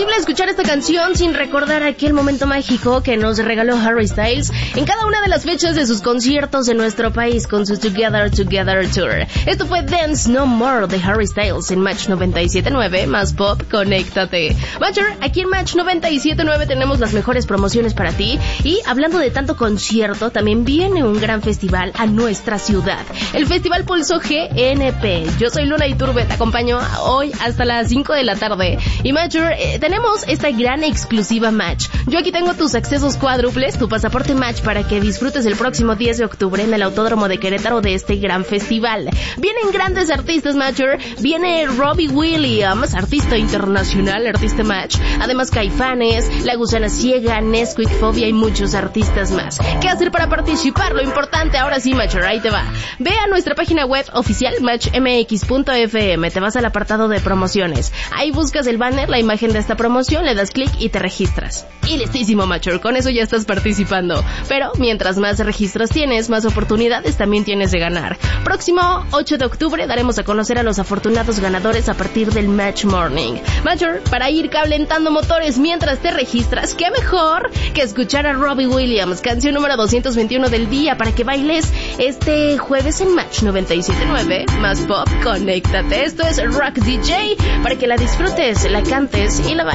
imposible escuchar esta canción sin recordar aquel momento mágico que nos regaló Harry Styles en cada una de las fechas de sus conciertos en nuestro país con su Together Tour. Esto fue Dance No More de Harry Styles en Match 97.9, más pop, conéctate. Matcher, aquí en Match 97.9 tenemos las mejores promociones para ti y hablando de tanto concierto, también viene un gran festival a nuestra ciudad, el Festival Pulso GNP. Yo soy Luna Iturbe, te acompaño hoy hasta las 5 de la tarde. Y Matcher, tenemos esta gran exclusiva Match. Yo aquí tengo tus accesos cuádruples, tu pasaporte Match para que disfrutes el próximo 10 de octubre en el Autódromo de Querétaro de este gran festival. Vienen grandes artistas, Matcher. Viene Robbie Williams, artista internacional, artista Match. Además Caifanes, La Gusana Ciega, Nesquik Fobia y muchos artistas más. ¿Qué hacer para participar? Lo importante, ahora sí, Matcher, ahí te va. Ve a nuestra página web oficial matchmx.fm, te vas al apartado de promociones. Ahí buscas el banner, la imagen de esta promoción, le das clic y te registras. Y listísimo, Matcher, con eso ya estás participando. Pero mientras más registros tienes, más oportunidades también tienes de ganar. Próximo 8 de octubre daremos a conocer a los afortunados ganadores a partir del Match Morning. Matcher, para ir calentando motores mientras te registras, qué mejor que escuchar a Robbie Williams, canción número 221 del día, para que bailes este jueves en Match 97.9, más pop, conéctate. Esto es Rock DJ, para que la disfrutes, la cantes y la bailes.